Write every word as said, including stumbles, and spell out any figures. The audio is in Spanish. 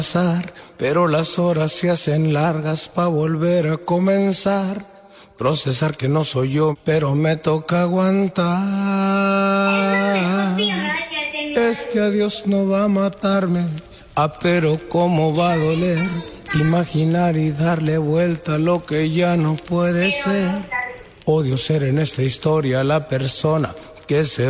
Pero las horas se hacen largas pa' volver a comenzar. Procesar que no soy yo, pero me toca aguantar. Este adiós no va a matarme, ah, pero cómo va a doler. Imaginar y darle vuelta a lo que ya no puede ser. Odio ser en esta historia la persona que se